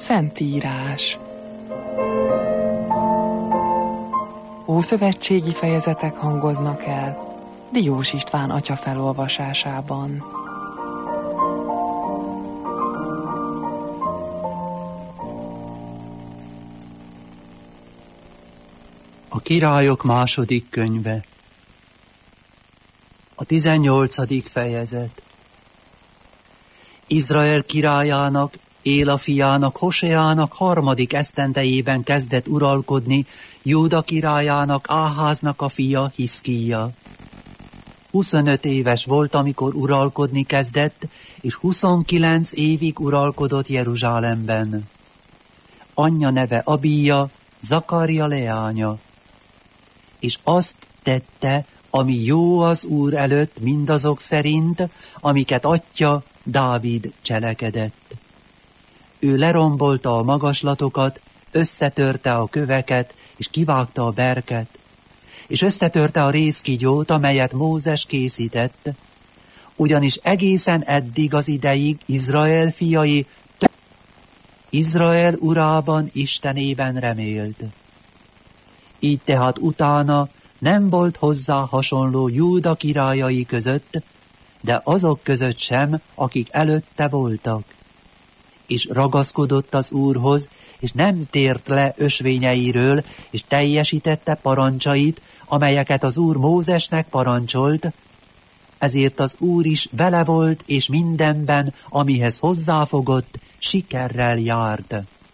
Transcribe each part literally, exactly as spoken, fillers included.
Szentírás. Ószövetségi fejezetek hangoznak el Diós István atya felolvasásában. A Királyok második könyve. A tizennyolcadik fejezet. Izrael királyának, Éla fiának, Hoseának harmadik esztendejében kezdett uralkodni Júda királyának, Áháznak a fia, Hiszkija. huszonöt éves volt, amikor uralkodni kezdett, és huszonkilenc évig uralkodott Jeruzsálemben. Anyja neve Abija, Zakária leánya. És azt tette, ami jó az Úr előtt mindazok szerint, amiket atya Dávid cselekedett. Ő lerombolta a magaslatokat, összetörte a köveket, és kivágta a berket, és összetörte a rézkigyót, amelyet Mózes készített, ugyanis egészen eddig az ideig Izrael fiai Izrael urában, Istenében remélt. Így tehát utána nem volt hozzá hasonló Júda királyai között, de azok között sem, akik előtte voltak. És ragaszkodott az Úrhoz, és nem tért le ösvényeiről, és teljesítette parancsait, amelyeket az Úr Mózesnek parancsolt, ezért az Úr is vele volt, és mindenben, amihez hozzáfogott, sikerrel járt.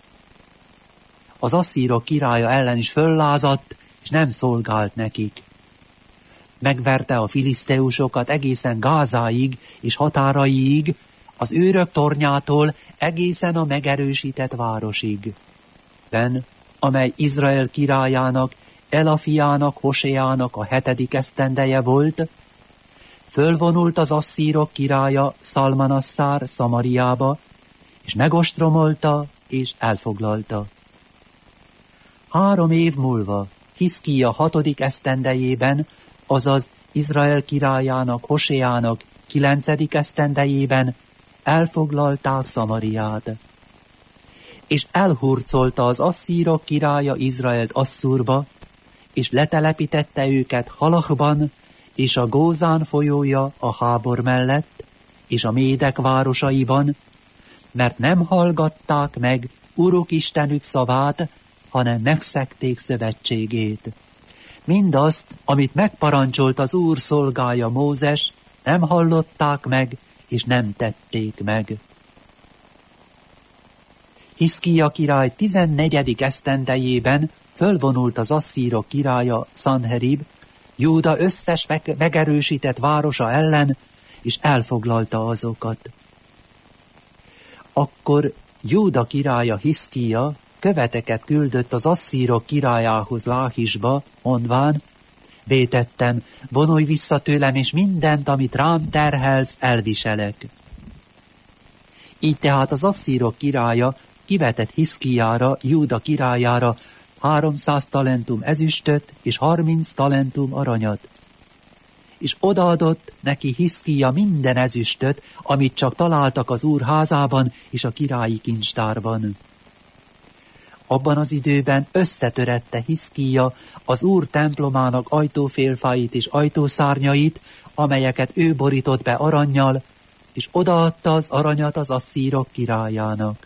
Az asszírok királya ellen is föllázadt, és nem szolgált nekik. Megverte a filiszteusokat egészen Gázáig és határaiig, az őrök tornyától egészen a megerősített városig. Ben, amely Izrael királyának, Ela fiának, Hoseának a hetedik esztendeje volt, fölvonult az asszírok királya Szalmanasszár Szamariába, és megostromolta és elfoglalta. Három év múlva, Hiszkija hatodik esztendejében, azaz Izrael királyának, Hoseának kilencedik esztendejében elfoglalták Szamariát. És elhurcolta az asszírok királya Izraelt Asszurba, és letelepítette őket Halachban, és a Gózán folyója a Hábor mellett, és a Médek városaiban, mert nem hallgatták meg Uruk Istenük szavát, hanem megszegték szövetségét. Mindazt, amit megparancsolt az Úr szolgája Mózes, nem hallották meg, és nem tették meg. Hiszkija király tizennegyedik esztendejében fölvonult az asszírok királya Szanherib, Júda összes meg- megerősített városa ellen, és elfoglalta azokat. Akkor Júda királya Hiszkija követeket küldött az asszírok királyához Láhisba, mondván, vétettem, vonulj vissza tőlem, és mindent, amit rám terhelsz, elviselek. Így tehát az asszírok királya kivetett Hiszkijára, Júda királyára háromszáz talentum ezüstöt és harminc talentum aranyat. És odaadott neki Hiszkija minden ezüstöt, amit csak találtak az Úr házában és a királyi kincstárban. Abban az időben összetörette Hiszkija az Úr templomának ajtófélfáit és ajtószárnyait, amelyeket ő borított be arannyal, és odaadta az aranyat az asszírok királyának.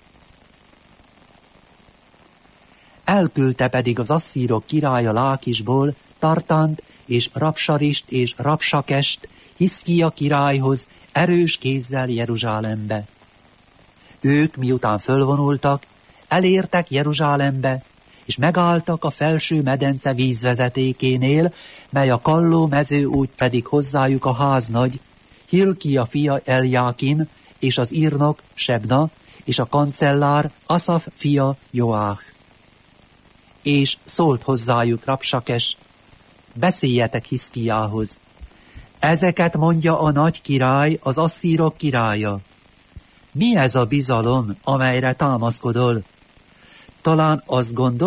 Elküldte pedig az asszírok királya Lákisból Tartánt és Rapsarist és Rapsakest Hiszkija királyhoz erős kézzel Jeruzsálembe. Ők, miután fölvonultak, elértek Jeruzsálembe, és megálltak a felső medence vízvezetékénél, mely a Kalló mezőút pedig hozzájuk a háznagy, Hilkia fia Eljákim, és az írnok Sebna, és a kancellár Aszaf fia Joách. És szólt hozzájuk Rapsakes, beszéljetek Hiszkijához. Ezeket mondja a nagy király, az asszírok királya. Mi ez a bizalom, amelyre támaszkodol? Talán azt gondol,